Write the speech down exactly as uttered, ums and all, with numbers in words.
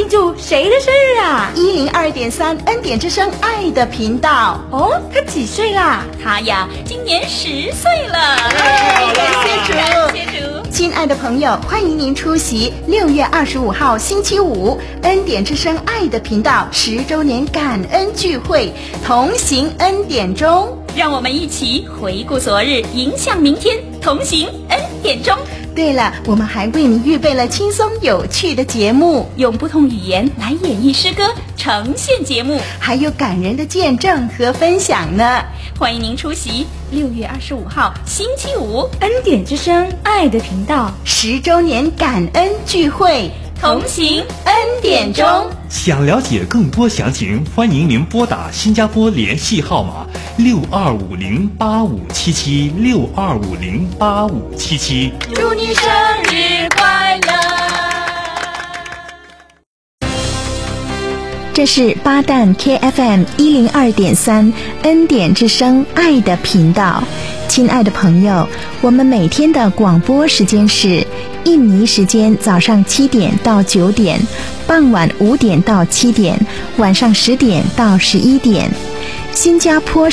祝谁的生日啊？ 一零二点三恩典之声爱的频道。 哦，他几岁啦？ 他呀，今年十岁了。 哎，感谢主， 感谢主。 亲爱的朋友，欢迎您出席六月二十五号星期五恩典之声爱的频道十周年感恩聚会，同行恩典中。 让我们一起回顾昨日，迎向明天，同行恩典中。 对了，我们还为你预备了轻松有趣的节目， 用不同语言来演绎诗歌，呈现节目， 还有感人的见证和分享呢。 欢迎您出席六月二十五号星期五恩典之声爱的频道十周年感恩聚会， 同行恩典中。 想了解更多详情，欢迎您拨打新加坡联系号码六二五零八五七七六二五零八五七七。 祝你生日快乐！ 这是巴旦 K F M 一零二点三恩典之声爱的频道。亲爱的朋友，我们每天的广播时间是印尼时间早上七点到九点，傍晚五点到七点，晚上十点到十一点。新加坡